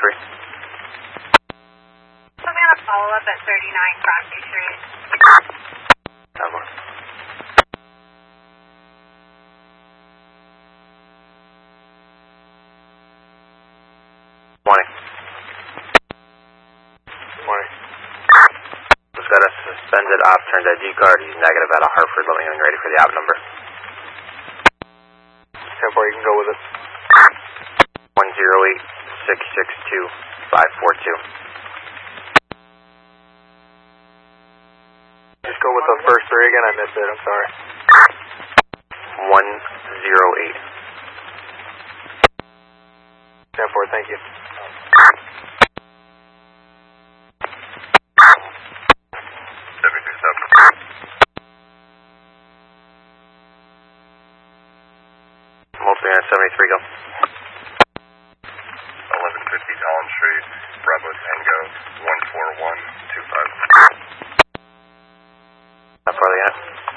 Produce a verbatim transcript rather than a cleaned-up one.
three. I'm going to follow up at thirty-nine Crosby Street. ten one. twenty. twenty. Just got a suspended off-turned I D card. He's negative at a Hartford. Let me know when you're ready for the app number. ten four, you can go with it. one zero eight six six two five four two. Just go with the first three again. I missed it. I'm sorry. one zero eight. ten four, thank you. seventy-two seven. Multi-unit seventy-three, go. eleven fifty Collins Street, Bravo Tango, one four one two five. How far are they at?